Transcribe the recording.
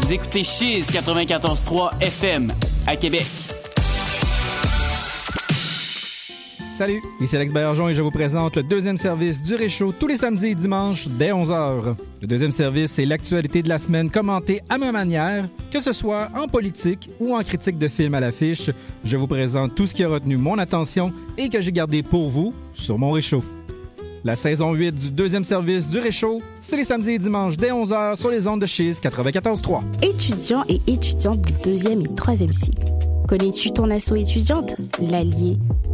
Vous écoutez Chiz 94.3 FM à Québec. Salut, ici Alex Baillargeon et je vous présente le deuxième service du Réchaud tous les samedis et dimanches dès 11h. Le deuxième service, c'est l'actualité de la semaine commentée à ma manière, que ce soit en politique ou en critique de film à l'affiche. Je vous présente tout ce qui a retenu mon attention et que j'ai gardé pour vous sur mon Réchaud. La saison 8 du deuxième service du Réchaud, c'est les samedis et dimanches dès 11h sur les ondes de Chiz 94.3. Étudiants et étudiantes du deuxième et troisième cycle. Connais-tu ton asso étudiante? L'Allier,